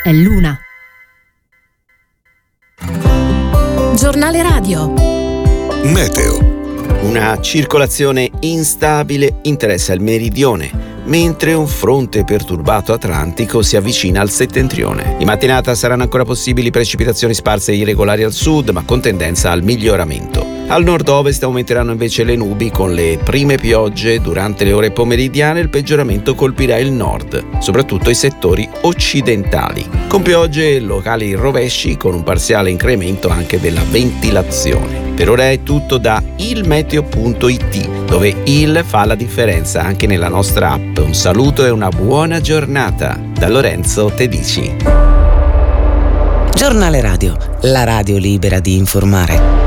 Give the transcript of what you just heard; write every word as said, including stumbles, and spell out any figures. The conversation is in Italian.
è l'una. Giornale radio. Meteo. Una circolazione instabile interessa il meridione, mentre un fronte perturbato atlantico si avvicina al settentrione. In mattinata saranno ancora possibili precipitazioni sparse e irregolari al sud, ma con tendenza al miglioramento. Al nord-ovest aumenteranno invece le nubi con le prime piogge. Durante le ore pomeridiane il peggioramento colpirà il nord, soprattutto i settori occidentali, con piogge locali rovesci con un parziale incremento anche della ventilazione. Per ora è tutto da ilmeteo punto it, dove il fa la differenza anche nella nostra app. Un saluto e una buona giornata da Lorenzo Tedici. Giornale radio, la radio libera di informare.